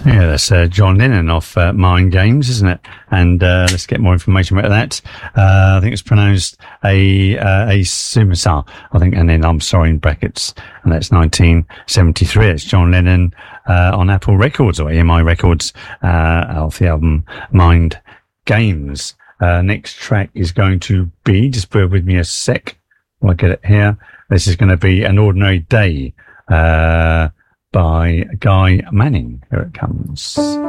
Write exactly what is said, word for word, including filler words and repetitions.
Yeah, that's uh, John Lennon off uh, Mind Games, isn't it? And uh, let's get more information about that. Uh, I think it's pronounced a uh, a Sumisar, I think, and then I'm sorry in brackets, and that's nineteen seventy-three. It's John Lennon uh, on Apple Records or E M I Records uh, off the album Mind Games. Uh, next track is going to be, just bear with me a sec while I get it here. This is going to be An Ordinary Day. Uh, by Guy Manning. Here it comes.